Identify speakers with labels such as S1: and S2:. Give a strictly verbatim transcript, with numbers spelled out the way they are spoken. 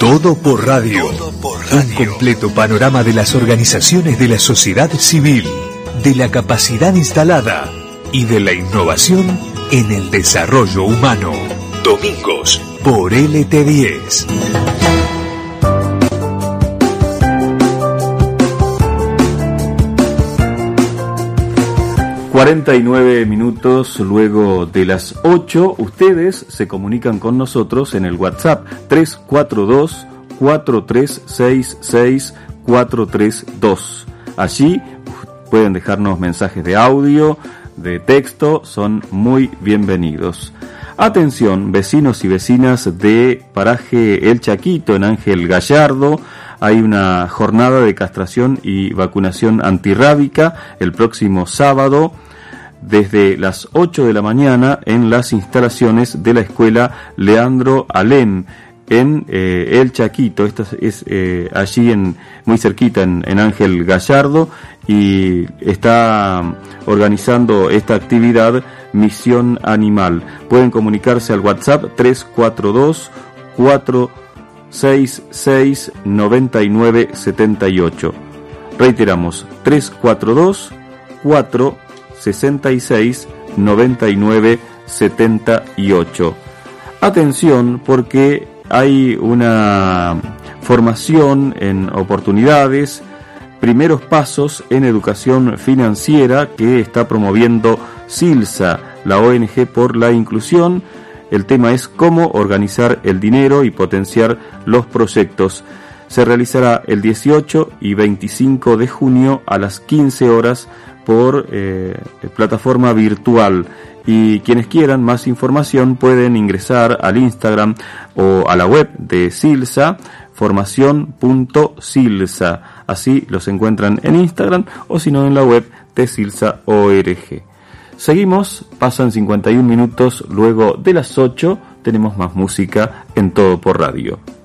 S1: Todo por radio. Todo por radio. Un completo panorama de las organizaciones de la sociedad civil, de la capacidad instalada y de la innovación en el desarrollo humano. Domingos por L T diez.
S2: cuarenta y nueve minutos luego de las ocho, ustedes se comunican con nosotros en el WhatsApp tres cuatro dos, cuatro tres seis seis, cuatro tres dos. Allí pueden dejarnos mensajes de audio, de texto, son muy bienvenidos. Atención, vecinos y vecinas de Paraje El Chaquito, en Ángel Gallardo, hay una jornada de castración y vacunación antirrábica el próximo sábado, desde las ocho de la mañana en las instalaciones de la escuela Leandro Alem en eh, El Chaquito. Esta es eh, allí en muy cerquita en, en Ángel Gallardo, y está organizando esta actividad Misión Animal. Pueden comunicarse al WhatsApp tres cuatro dos, cuatro seis seis, nueve nueve siete ocho. Reiteramos, tres cuatro dos, cuatro sesenta y seis, noventa y nueve, setenta y ocho. Atención, porque hay una formación en oportunidades, primeros pasos en educación financiera que está promoviendo SILSA, la O N G por la inclusión. El tema es cómo organizar el dinero y potenciar los proyectos. Se realizará el dieciocho y veinticinco de junio a las quince horas por eh, plataforma virtual, y quienes quieran más información pueden ingresar al Instagram o a la web de SILSA, formación punto silsa. Así los encuentran en Instagram o si no en la web de SILSA O R G. Seguimos, pasan cincuenta y un minutos luego de las ocho, tenemos más música en Todo por Radio.